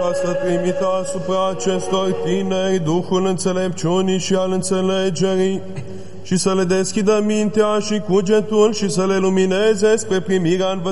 ca să trimită asupra acestor tineri Duhul înțelepciunii și al înțelegerii și să le deschidă mintea și cugetul și să le lumineze spre primirea învățării